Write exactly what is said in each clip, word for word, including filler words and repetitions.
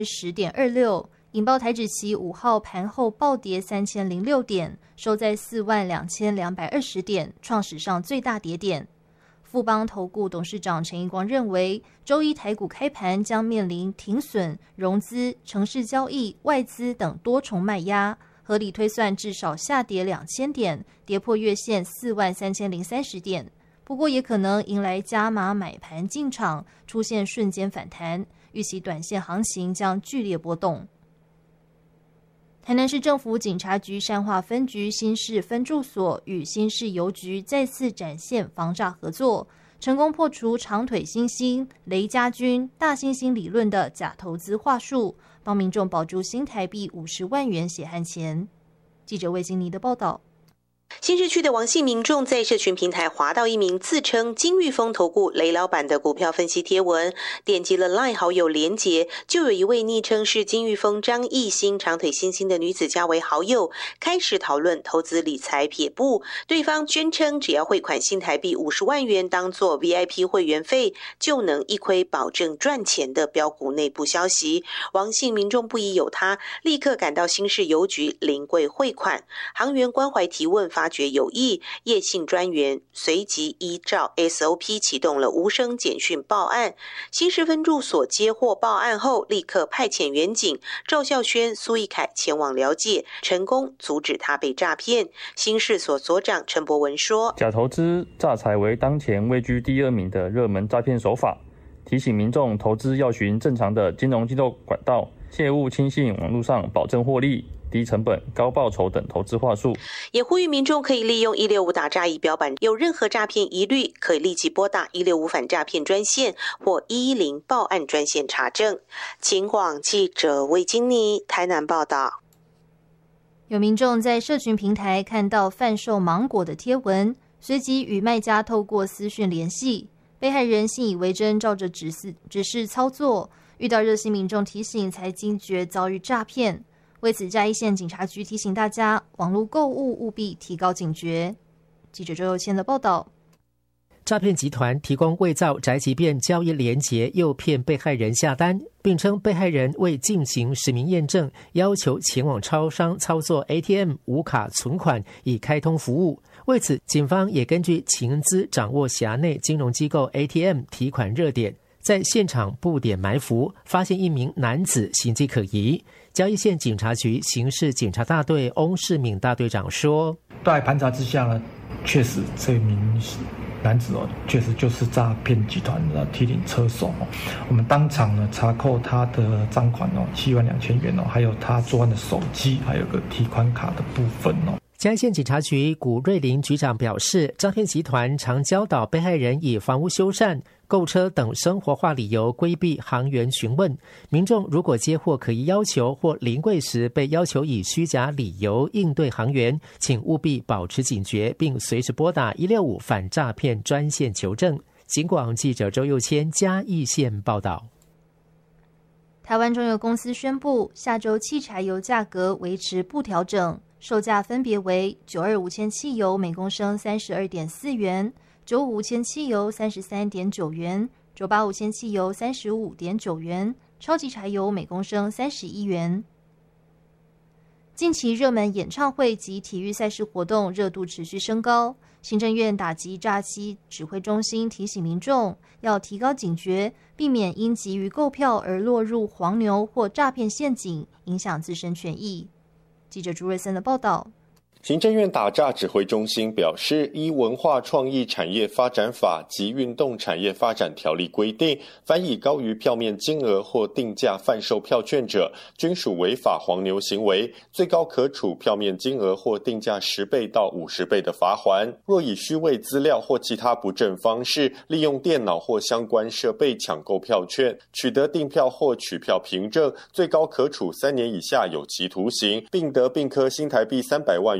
十点二六，引爆台指期五号盘后暴跌三千零六点，收在四万两千两百二十点，创史上最大跌点。富邦投顾董事长陈义光认为，周一台股开盘将面临停损、融资、程式交易、外资等多重卖压，合理推算至少下跌两千点，跌破月线四万三千零三十点。不过也可能迎来加码买盘进场，出现瞬间反弹，预期短线行情将剧烈波动。台南市政府警察局善化分局新市分驻所与新市邮局再次展现防诈合作，成功破除长腿猩猩、雷家军、大猩猩理论的假投资话术，帮民众保住新台币五十万元血汗钱。记者魏金妮的报道。 新市区的王姓民众在社群平台滑到一名自称金裕丰投顾雷老板的股票分析贴文，点击了 LINE 好友连结，就有一位昵称是金裕丰张艺兴长腿猩猩的女子加为好友，开始讨论投资理财撇步。对方宣称只要汇款新台币五十万元当作 V I P 会员费，就能一窥保证赚钱的标股内部消息。王姓民众不疑有他，立刻赶到新市邮局临柜汇款，行员关怀提问发觉有异，叶姓专员随即依照 S O P 启动了无声简讯报案。新市分驻所接获报案后，立刻派遣员警赵孝轩、苏一凯前往了解，成功阻止他被诈骗。新市所所长陈博文说， 假投资诈财为当前位居第二名的热门诈骗手法，提醒民众投资要循正常的金融机构管道，切勿轻信网络上保证获利、低成本、高报酬等投资话术， 也呼吁民众可以利用一六五打诈仪表板，有任何诈骗疑虑，可以立即拨打一六五反诈骗专线或一一零报案专线查证。警广记者魏金妮台南报道。 有民众在社群平台看到贩售芒果的贴文，随即与卖家透过私讯联系，被害人信以为真，照着指示指示操作，遇到热心民众提醒，才惊觉遭遇诈骗。为此，嘉义县警察局提醒大家，网络购物务必提高警觉。记者周佑谦的报道。 诈骗集团提供伪造宅急便交易连结，诱骗被害人下单，并称被害人未进行实名验证，要求前往超商操作 A T M 无卡存款以开通服务。为此，警方也根据情资掌握辖内金融机构 A T M 提款热点，在现场布点埋伏，发现一名男子行迹可疑。嘉义县警察局刑事警察大队翁世敏大队长说， 在盘查之下呢，确实这名男子哦，确实就是诈骗集团的提领车手哦。我们当场呢查扣他的赃款哦，七万两千元哦，还有他作案的手机，还有个提款卡的部分哦。 嘉义县警察局古瑞林局长表示，诈骗集团常教导被害人以房屋修缮、购车等生活化理由规避行员询问。民众如果接获可疑要求或临柜时被要求以虚假理由应对行员，请务必保持警觉，并随时拨打一六五反诈骗专线求证。警广记者周佑谦嘉义县报道。 台湾中油公司宣布，下周汽柴油价格维持不调整，售价分别为九二五铅汽油每公升三十二点四元，九五铅汽油三十三点九元，九八五铅汽油三十五点九元，超级柴油每公升三十一元。近期热门演唱会及体育赛事活动热度持续升高，行政院打击诈欺指挥中心提醒民众要提高警觉，避免因急于购票而落入黄牛或诈骗陷阱，影响自身权益。记者朱瑞森的报道。 行政院打诈指挥中心表示，依文化创意产业发展法及运动产业发展条例规定，凡以高于票面金额或定价贩售票券者，均属违法黄牛行为，最高可处票面金额或定价十倍到五十倍的罚锾。若以虚伪资料或其他不正方式，利用电脑或相关设备抢购票券，取得订票或取票凭证，最高可处三年以下有期徒刑，并得并科新台币三百万元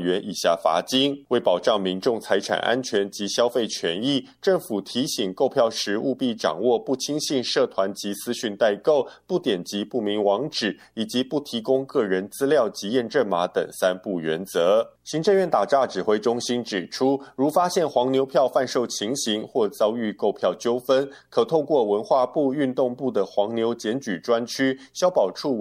元以下罚金。为保障民众财产安全及消费权益，政府提醒购票时务必掌握不轻信社团及私讯代购、不点击不明网址以及不提供个人资料及验证码等三不原则。行政院打诈指挥中心指出，如发现黄牛票贩售情形或遭遇购票纠纷，可透过文化部、运动部的黄牛检举专区、消保处